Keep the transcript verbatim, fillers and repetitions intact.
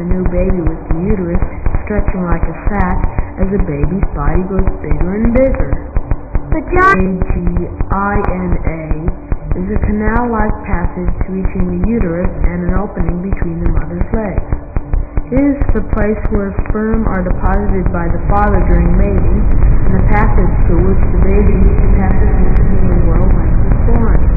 new baby with the uterus stretching like a sack as the baby's body grows bigger and bigger. Vagina is a canal-like passage reaching the uterus and an opening between the mother's legs. It is the place where sperm are deposited by the father during mating, and the passage through which the baby passes into the world when it is born.